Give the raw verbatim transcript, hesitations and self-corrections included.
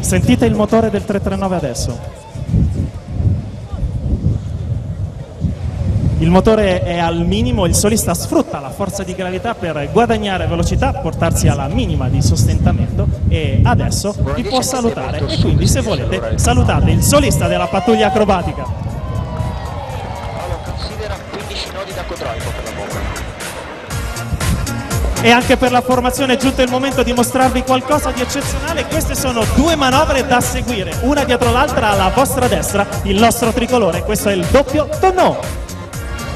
Sentite il motore del tre tre nove adesso. Il motore è al minimo, il solista sfrutta la forza di gravità per guadagnare velocità, portarsi alla minima di sostentamento e adesso vi può salutare. E quindi se volete salutate il solista della pattuglia acrobatica. Allora, considera quindici nodi da cotroico per la bomba. E anche per la formazione è giunto il momento di mostrarvi qualcosa di eccezionale. Queste sono due manovre da seguire, una dietro l'altra alla vostra destra, il nostro tricolore. Questo è il doppio tonneau.